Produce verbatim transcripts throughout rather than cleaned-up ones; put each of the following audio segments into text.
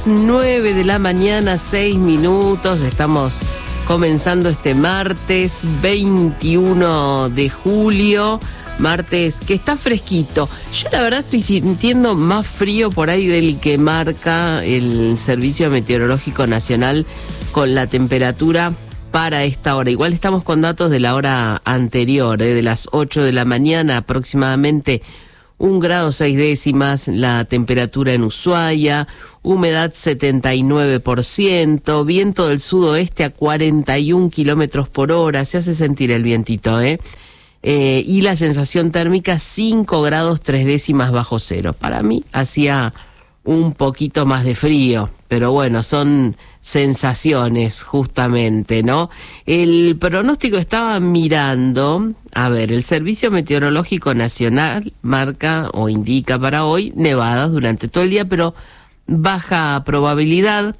las nueve de la mañana, seis minutos. Estamos comenzando este martes veintiuno de julio. Martes que está fresquito. Yo la verdad estoy sintiendo más frío por ahí del que marca el Servicio Meteorológico Nacional con la temperatura para esta hora. Igual estamos con datos de la hora anterior, ¿eh? De las ocho de la mañana, aproximadamente un grado seis décimas la temperatura en Ushuaia, humedad setenta y nueve por ciento, viento del sudoeste a cuarenta y un kilómetros por hora, se hace sentir el vientito, ¿eh? Eh, y la sensación térmica cinco grados tres décimas bajo cero. Para mí hacía un poquito más de frío, pero bueno, son sensaciones justamente, ¿no? El pronóstico estaba mirando, a ver, el Servicio Meteorológico Nacional marca o indica para hoy nevadas durante todo el día, pero baja probabilidad,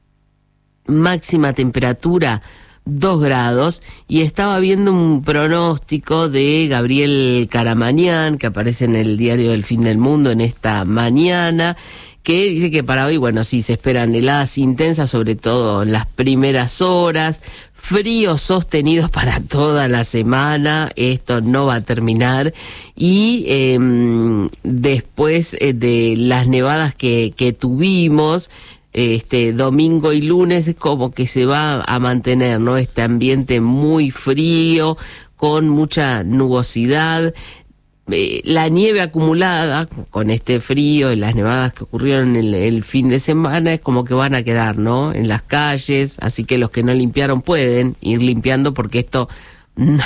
máxima temperatura dos grados, y estaba viendo un pronóstico de Gabriel Caramañán, que aparece en el diario El Fin del Mundo en esta mañana, que dice que para hoy, bueno, sí, se esperan heladas intensas, sobre todo en las primeras horas, fríos sostenidos para toda la semana, esto no va a terminar, y eh, después eh, de las nevadas que, que tuvimos, este domingo y lunes, es como que se va a mantener, ¿no? Este ambiente muy frío, con mucha nubosidad. Eh, la nieve acumulada con este frío y las nevadas que ocurrieron el, el fin de semana es como que van a quedar, ¿no? En las calles, así que los que no limpiaron pueden ir limpiando, porque esto no,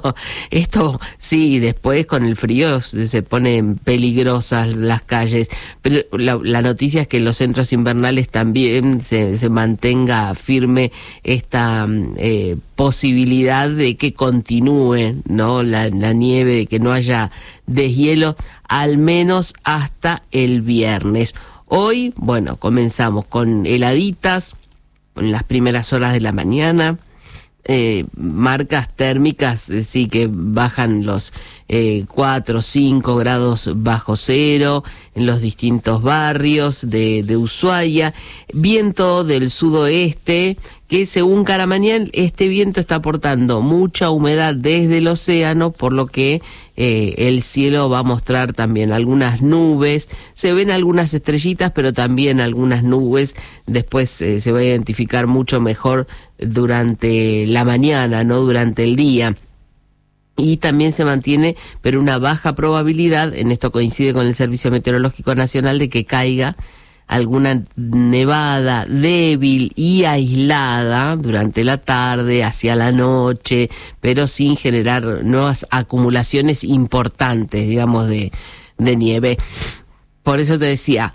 esto sí, después con el frío se ponen peligrosas las calles, pero la, la noticia es que en los centros invernales también se, se mantenga firme esta eh, posibilidad de que continúe, ¿no? La, la nieve, de que no haya deshielo, al menos hasta el viernes. Hoy, bueno, comenzamos con heladitas en las primeras horas de la mañana. Eh, marcas térmicas eh, sí que bajan los eh, cuatro o cinco grados bajo cero en los distintos barrios de, de Ushuaia. Viento del sudoeste, que según Caramañán, este viento está aportando mucha humedad desde el océano, por lo que eh, el cielo va a mostrar también algunas nubes. Se ven algunas estrellitas, pero también algunas nubes. Después eh, se va a identificar mucho mejor durante la mañana, no durante el día. Y también se mantiene, pero una baja probabilidad, en esto coincide con el Servicio Meteorológico Nacional, de que caiga alguna nevada débil y aislada durante la tarde, hacia la noche, pero sin generar nuevas acumulaciones importantes, digamos, de, de nieve. Por eso te decía,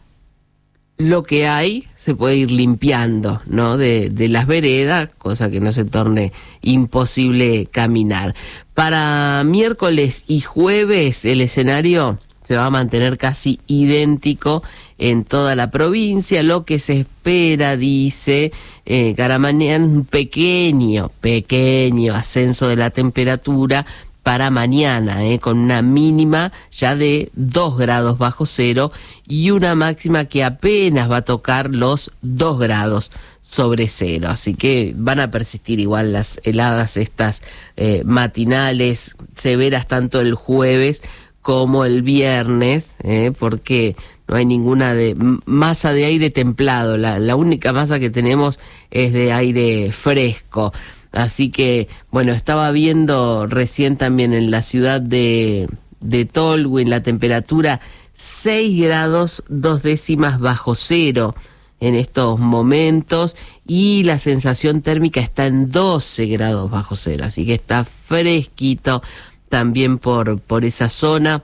lo que hay se puede ir limpiando, ¿no? De, de las veredas, cosa que no se torne imposible caminar. Para miércoles y jueves el escenario se va a mantener casi idéntico en toda la provincia. Lo que se espera, dice eh, Caramañán, un pequeño, pequeño ascenso de la temperatura para mañana, eh, con una mínima ya de dos grados bajo cero y una máxima que apenas va a tocar los dos grados sobre cero. Así que van a persistir igual las heladas estas eh, matinales, severas tanto el jueves como el viernes, eh, porque no hay ninguna de masa de aire templado. La, la única masa que tenemos es de aire fresco. Así que, bueno, estaba viendo recién también en la ciudad de, de Tolwyn la temperatura seis grados dos décimas bajo cero en estos momentos, y la sensación térmica está en doce grados bajo cero, así que está fresquito también por, por esa zona.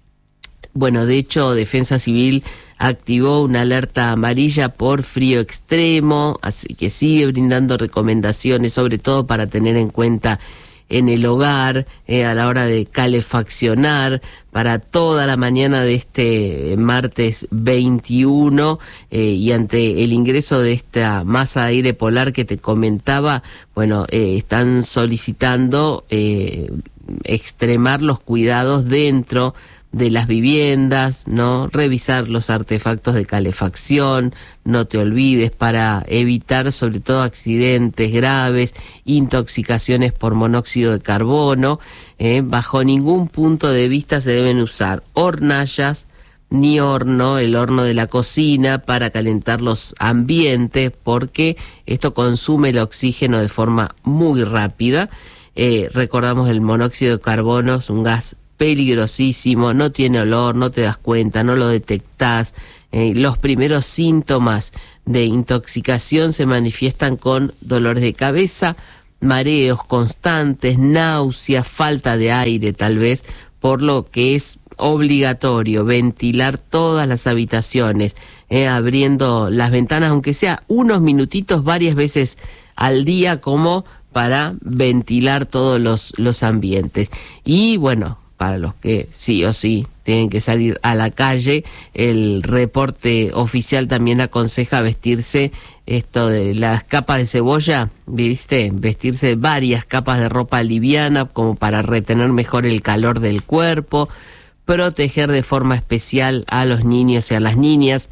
Bueno, de hecho, Defensa Civil activó una alerta amarilla por frío extremo, así que sigue brindando recomendaciones, sobre todo para tener en cuenta en el hogar, eh, a la hora de calefaccionar, para toda la mañana de este martes veintiuno, eh, y ante el ingreso de esta masa de aire polar que te comentaba, bueno, eh, están solicitando eh, extremar los cuidados dentro de las viviendas, ¿no? Revisar los artefactos de calefacción, no te olvides, para evitar sobre todo accidentes graves, intoxicaciones por monóxido de carbono. Eh, bajo ningún punto de vista se deben usar hornallas ni horno, el horno de la cocina para calentar los ambientes, porque esto consume el oxígeno de forma muy rápida. Eh, recordamos el monóxido de carbono es un gas peligrosísimo, no tiene olor, no te das cuenta, no lo detectás. Eh, los primeros síntomas de intoxicación se manifiestan con dolores de cabeza, mareos constantes, náuseas, falta de aire tal vez, por lo que es obligatorio ventilar todas las habitaciones, eh, abriendo las ventanas, aunque sea unos minutitos varias veces al día, como para ventilar todos los, los ambientes. Y bueno, para los que sí o sí tienen que salir a la calle, el reporte oficial también aconseja vestirse esto de las capas de cebolla, ¿viste? Vestirse varias capas de ropa liviana como para retener mejor el calor del cuerpo, proteger de forma especial a los niños y a las niñas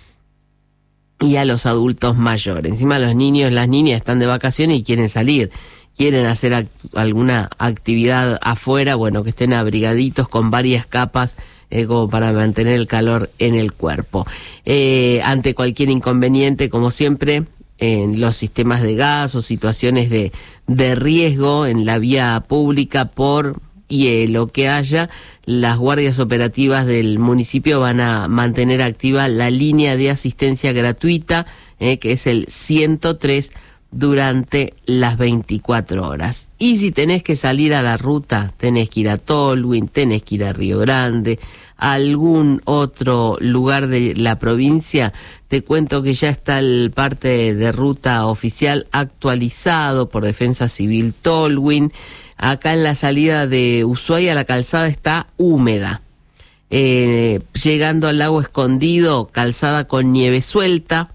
y a los adultos mayores. Encima los niños, las niñas están de vacaciones y quieren salir, quieren hacer act- alguna actividad afuera, bueno, que estén abrigaditos con varias capas eh, como para mantener el calor en el cuerpo. Eh, ante cualquier inconveniente, como siempre, en los sistemas de gas o situaciones de, de riesgo en la vía pública por hielo que haya, las guardias operativas del municipio van a mantener activa la línea de asistencia gratuita, eh, que es el ciento tres, durante las veinticuatro horas. Y si tenés que salir a la ruta, tenés que ir a Tolwyn, tenés que ir a Río Grande, a algún otro lugar de la provincia, te cuento que ya está el parte de ruta oficial actualizado por Defensa Civil Tolwyn. Acá en la salida de Ushuaia la calzada está húmeda. Eh, llegando al lago Escondido, calzada con nieve suelta.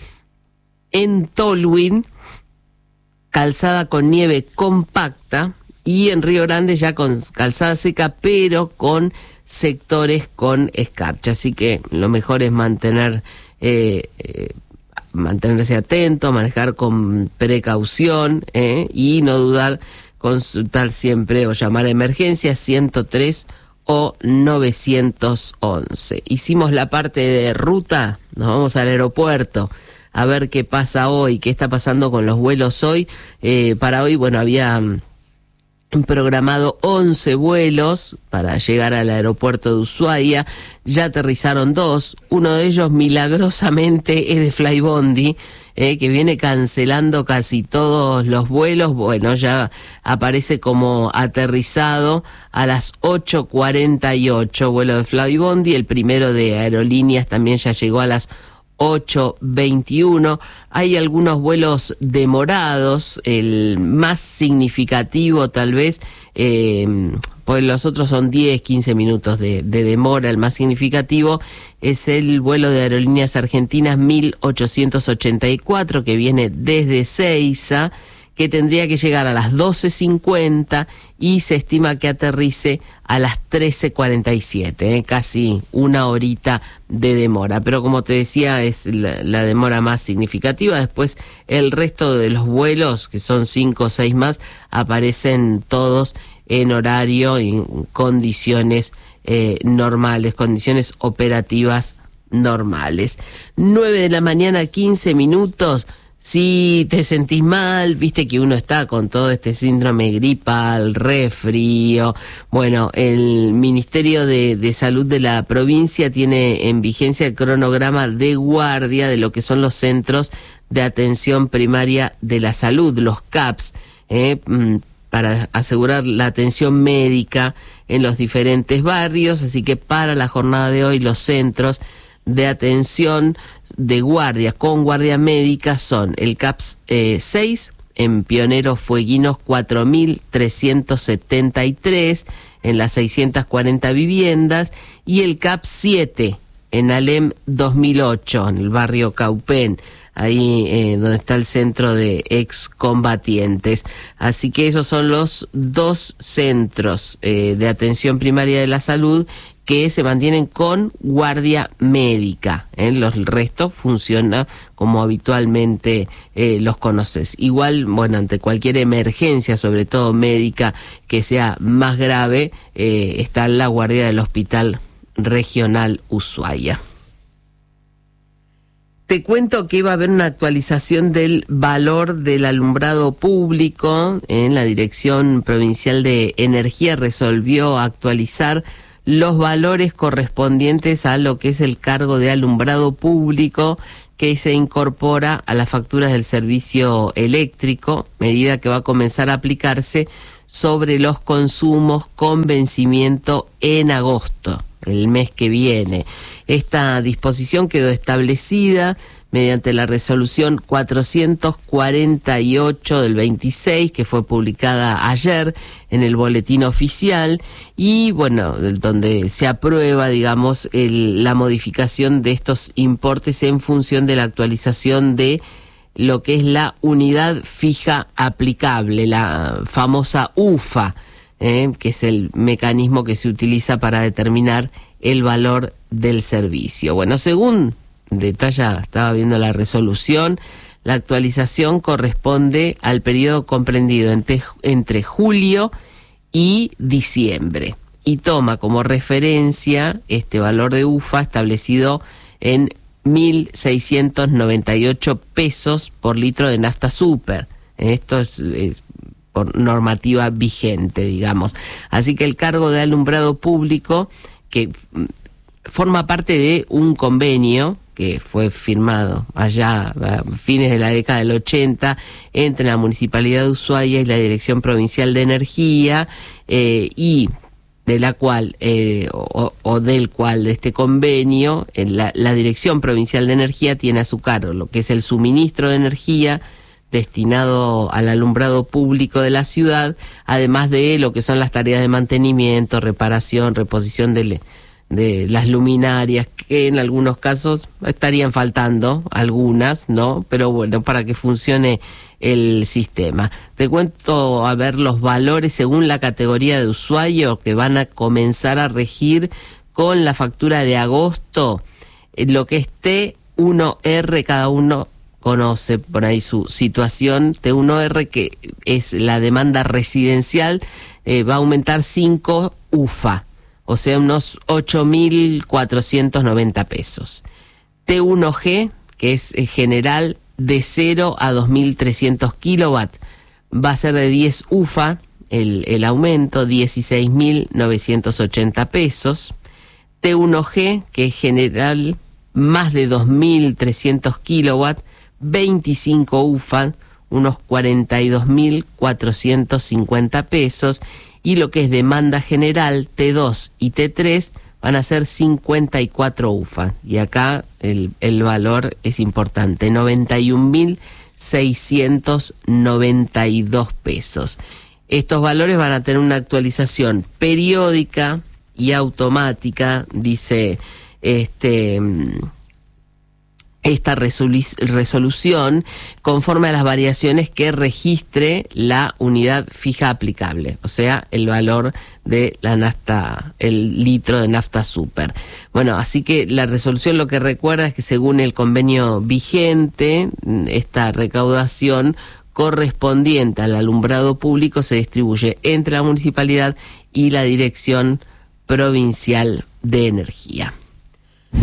En Tolwyn, calzada con nieve compacta, y en Río Grande ya con calzada seca, pero con sectores con escarcha. Así que lo mejor es mantener eh, eh, mantenerse atento, manejar con precaución, eh, y no dudar, consultar siempre o llamar a emergencia ciento tres o nueve once. Hicimos la parte de ruta, nos vamos al aeropuerto a ver qué pasa hoy, qué está pasando con los vuelos hoy. Eh, para hoy, bueno, había um, programado once vuelos para llegar al aeropuerto de Ushuaia. Ya aterrizaron dos, uno de ellos milagrosamente es de Flybondi, eh, que viene cancelando casi todos los vuelos. Bueno, ya aparece como aterrizado a las ocho cuarenta y ocho, vuelo de Flybondi. El primero de Aerolíneas también ya llegó a las ocho veintiuno. Hay algunos vuelos demorados, el más significativo tal vez, eh, pues los otros son diez, quince minutos de, de demora. El más significativo es el vuelo de Aerolíneas Argentinas mil ochocientos ochenta y cuatro, que viene desde Seiza, que tendría que llegar a las doce cincuenta y se estima que aterrice a las trece cuarenta y siete, eh, casi una horita de demora. Pero como te decía, es la, la demora más significativa. Después el resto de los vuelos, que son cinco o seis más, aparecen todos en horario y en condiciones eh, normales, condiciones operativas normales. nueve de la mañana, quince minutos. Si te sentís mal, viste que uno está con todo este síndrome gripal, resfrío. Bueno, el Ministerio de, de Salud de la provincia tiene en vigencia el cronograma de guardia de lo que son los centros de atención primaria de la salud, los C A Ps, eh, para asegurar la atención médica en los diferentes barrios. Así que para la jornada de hoy, los centros de atención de guardia con guardia médica son el C A P S eh, seis en Pioneros Fueguinos cuatro mil trescientos setenta y tres en las seiscientas cuarenta viviendas, y el C A P S siete en Alem dos mil ocho en el barrio Caupen, ahí eh, donde está el centro de excombatientes. Así que esos son los dos centros eh, de atención primaria de la salud que se mantienen con guardia médica. ¿eh? Los restos funcionan como habitualmente eh, los conoces. Igual, bueno, ante cualquier emergencia, sobre todo médica, que sea más grave, eh, está la guardia del Hospital Regional Ushuaia. Te cuento que iba a haber una actualización del valor del alumbrado público. En la Dirección Provincial de Energía resolvió actualizar los valores correspondientes a lo que es el cargo de alumbrado público que se incorpora a las facturas del servicio eléctrico, medida que va a comenzar a aplicarse sobre los consumos con vencimiento en agosto, el mes que viene. Esta disposición quedó establecida mediante la resolución cuatrocientos cuarenta y ocho del veintiséis, que fue publicada ayer en el boletín oficial, y bueno, donde se aprueba, digamos, el, la modificación de estos importes en función de la actualización de lo que es la unidad fija aplicable, la famosa U F A, eh, que es el mecanismo que se utiliza para determinar el valor del servicio. Bueno, según detalla, estaba viendo la resolución, la actualización corresponde al periodo comprendido entre, entre julio y diciembre y toma como referencia este valor de U F A establecido en mil seiscientos noventa y ocho pesos por litro de nafta super. Esto es, es por normativa vigente, digamos. Así que el cargo de alumbrado público, que forma parte de un convenio que fue firmado allá a fines de la década del ochenta entre la Municipalidad de Ushuaia y la Dirección Provincial de Energía, eh, y de la cual, eh, o, o del cual, de este convenio, en la, la Dirección Provincial de Energía tiene a su cargo lo que es el suministro de energía destinado al alumbrado público de la ciudad, además de lo que son las tareas de mantenimiento, reparación, reposición de, de las luminarias, que en algunos casos estarían faltando algunas, ¿no? Pero bueno, para que funcione el sistema. Te cuento a ver los valores según la categoría de usuario que van a comenzar a regir con la factura de agosto. Lo que es T uno R, cada uno conoce por ahí su situación. T uno R, que es la demanda residencial, eh, va a aumentar cinco U F A, o sea, unos ocho mil cuatrocientos noventa pesos. T uno G, que es eh, general, de cero a dos mil trescientos kilowatts, va a ser de diez U F A, el, el aumento, dieciséis mil novecientos ochenta pesos. T uno G, que es general, más de dos mil trescientos kilowatts, veinticinco U F A, unos cuarenta y dos mil cuatrocientos cincuenta pesos, y lo que es demanda general, T dos y T tres, van a ser cincuenta y cuatro U F A, y acá el, el valor es importante, noventa y un mil seiscientos noventa y dos pesos. Estos valores van a tener una actualización periódica y automática, dice este... esta resolu- resolución, conforme a las variaciones que registre la unidad fija aplicable, o sea, el valor de la nafta, el litro de nafta super. Bueno, así que la resolución lo que recuerda es que según el convenio vigente, esta recaudación correspondiente al alumbrado público se distribuye entre la municipalidad y la Dirección Provincial de Energía.